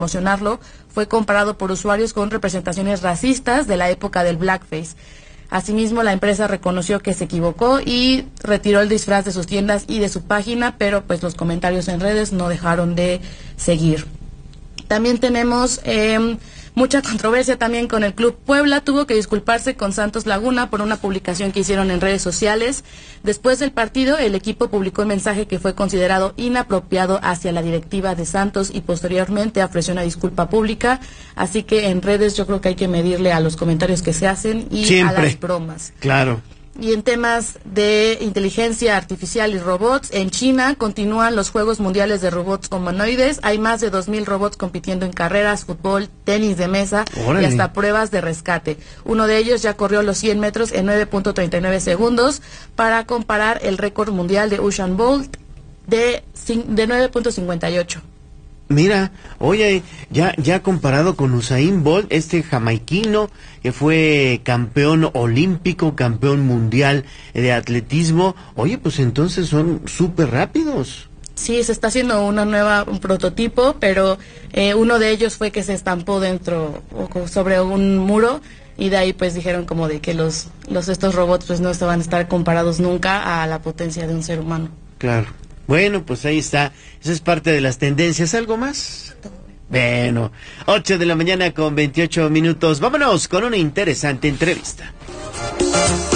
promocionarlo, fue comparado por usuarios con representaciones racistas de la época del blackface. Asimismo, la empresa reconoció que se equivocó y retiró el disfraz de sus tiendas y de su página, pero pues los comentarios en redes no dejaron de seguir. También tenemos mucha controversia también con el Club Puebla. Tuvo que disculparse con Santos Laguna por una publicación que hicieron en redes sociales. Después del partido, el equipo publicó un mensaje que fue considerado inapropiado hacia la directiva de Santos y posteriormente ofreció una disculpa pública. Así que en redes yo creo que hay que medirle a los comentarios que se hacen y siempre a las bromas. Claro. Y en temas de inteligencia artificial y robots, en China continúan los Juegos Mundiales de Robots Humanoides. Hay más de 2,000 robots compitiendo en carreras, fútbol, tenis de mesa. ¡Órale! Y hasta pruebas de rescate. Uno de ellos ya corrió los 100 metros en 9.39 segundos para comparar el récord mundial de Usain Bolt de 9.58. Mira, oye, ya comparado con Usain Bolt, este jamaiquino que fue campeón olímpico, campeón mundial de atletismo, oye, pues entonces son súper rápidos. Sí, se está haciendo un prototipo, pero uno de ellos fue que se estampó sobre un muro, y de ahí pues dijeron como de que estos robots pues no se van a estar comparados nunca a la potencia de un ser humano. Claro. Bueno, pues ahí está. Esa es parte de las tendencias. ¿Algo más? Bueno, 8 de la mañana con 28 minutos. Vámonos con una interesante entrevista.